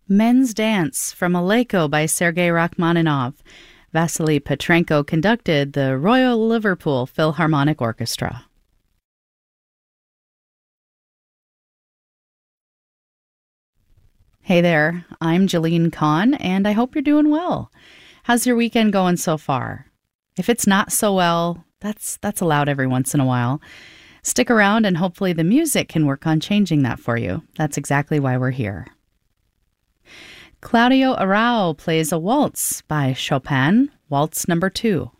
Men's Dance from Aleko by Sergei Rachmaninoff. Vasily Petrenko conducted the Royal Liverpool Philharmonic Orchestra. Hey there, I'm Jalene Kahn, and I hope you're doing well. How's your weekend going so far? If it's not so well, that's allowed every once in a while. Stick around and hopefully the music can work on changing that for you. That's exactly why we're here. Claudio Arrau plays a waltz by Chopin, Waltz No. 2.